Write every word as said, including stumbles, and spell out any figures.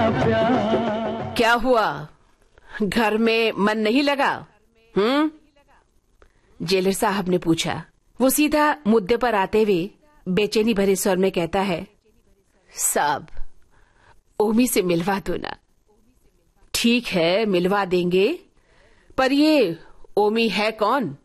प्यार। क्या हुआ, घर में मन नहीं लगा? हम्म जेलर साहब ने पूछा। वो सीधा मुद्दे पर आते हुए बेचैनी भरे स्वर में कहता है, साहब ओमी से मिलवा दो ना। ठीक है मिलवा देंगे, पर ये ओमी है कौन?